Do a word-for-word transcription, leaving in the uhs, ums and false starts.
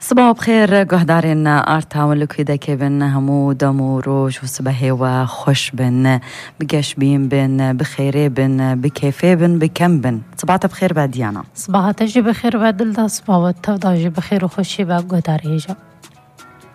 صباح بخير گهدارین آرتا و لکویده که بن همو دمو روش و صبحی و خوش بن بگش بین بن بخیره بن بکیفه بن بکم بن. صباحت بخیر با دیانا. صباحت جی بخیر با دلدا، صباحت تفضل جی بخیر و خوشی با گهداری جا.